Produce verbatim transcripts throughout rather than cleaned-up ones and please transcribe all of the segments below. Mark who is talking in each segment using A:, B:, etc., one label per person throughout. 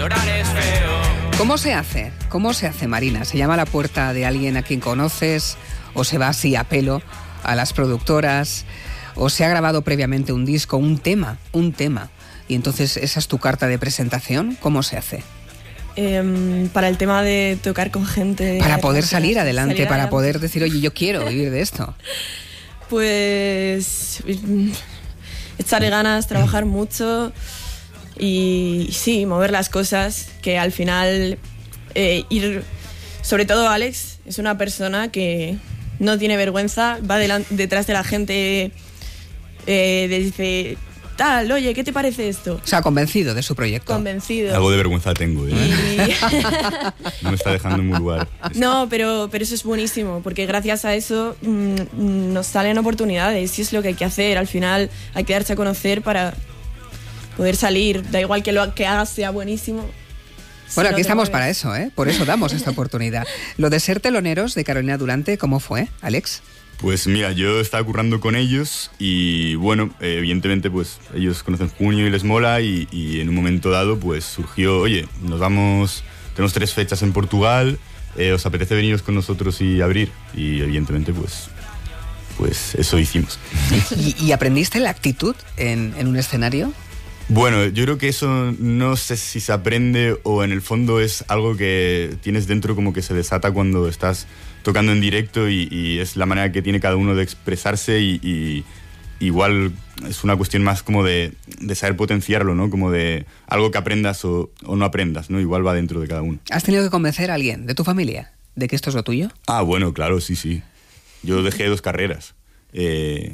A: llorar es feo.
B: ¿Cómo se hace? ¿Cómo se hace, Marina? ¿Se llama a la puerta de alguien a quien conoces o se va así a pelo a las productoras o se ha grabado previamente un disco, un tema, un tema y entonces esa es tu carta de presentación? ¿Cómo se hace?
C: Eh, para el tema de tocar con gente...
B: Para poder salir adelante,
C: salir
B: para
C: adelante.
B: poder decir, oye, yo quiero vivir de esto.
C: Pues... echarle ganas, trabajar mucho y sí, mover las cosas, que al final eh, ir... Sobre todo Alex es una persona que no tiene vergüenza, va delan- detrás de la gente, eh, dice... Tal, oye, ¿qué te parece esto?
B: O sea, convencido de su proyecto.
C: Convencido.
D: Algo de vergüenza tengo, ¿eh?
C: Y...
D: No me está dejando en un lugar.
C: No, pero, pero eso es buenísimo, porque gracias a eso mmm, nos salen oportunidades y es lo que hay que hacer. Al final hay que darse a conocer para poder salir. Da igual que lo que hagas sea buenísimo.
B: Bueno,
C: si no
B: aquí
C: te
B: estamos
C: mueves.
B: para eso, ¿eh? Por eso damos esta oportunidad. Lo de ser teloneros de Carolina Durante, ¿cómo fue, Alex?
D: Pues mira, yo estaba currando con ellos y bueno, eh, evidentemente pues ellos conocen Junio y les mola y, y en un momento dado pues surgió, oye, nos vamos, tenemos tres fechas en Portugal, eh, ¿os apetece veniros con nosotros y abrir? Y evidentemente pues, pues eso hicimos.
B: ¿Y, y aprendiste la actitud en, en un escenario?
D: Bueno, yo creo que eso no sé si se aprende o en el fondo es algo que tienes dentro como que se desata cuando estás tocando en directo y, y es la manera que tiene cada uno de expresarse y, y igual es una cuestión más como de, de saber potenciarlo, ¿no? Como de algo que aprendas o, o no aprendas, ¿no? Igual va dentro de cada uno.
B: ¿Has tenido que convencer a alguien de tu familia de que esto es lo tuyo?
D: Ah, bueno, claro, sí, sí. Yo dejé dos carreras eh,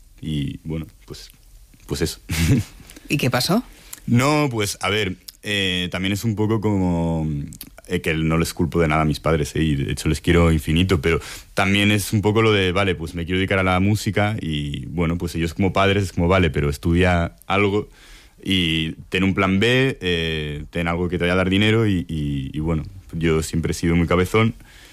D: y bueno, pues, pues eso.
B: ¿Y qué pasó?
D: No, pues a ver, eh, también es un poco como... Eh, que no les culpo de nada a mis padres, eh, y de hecho les quiero infinito, pero también es un poco lo de, vale, pues me quiero dedicar a la música y bueno, pues ellos como padres es como, vale, pero estudia algo y ten un plan B, eh, ten algo que te vaya a dar dinero y, y, y bueno, yo siempre he sido muy cabezón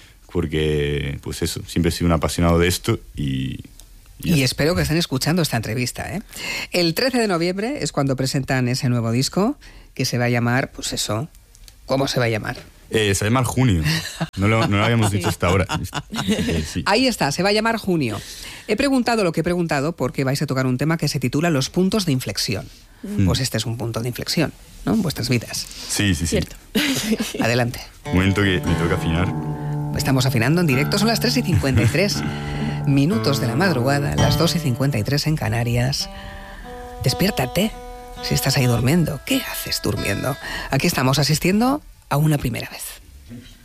D: porque, pues eso, siempre he sido un apasionado de esto y...
B: Y, y espero que estén escuchando esta entrevista, ¿eh? El trece de noviembre es cuando presentan ese nuevo disco que se va a llamar, pues eso, ¿cómo se va a llamar?
D: Eh, se llama el Junio. No lo, no lo habíamos dicho hasta ahora. Eh, sí.
B: Ahí está, se va a llamar Junio. He preguntado lo que he preguntado porque vais a tocar un tema que se titula Los puntos de inflexión. Mm. Pues este es un punto de inflexión, ¿no? En vuestras vidas.
D: Sí, sí, sí.
C: Cierto.
B: Adelante.
D: Un momento que me toca afinar.
B: Estamos afinando en directo, son las tres y cincuenta y tres minutos de la madrugada, las dos y cincuenta y tres en Canarias. Despiértate, si estás ahí durmiendo. ¿Qué haces durmiendo? Aquí estamos asistiendo a una primera vez.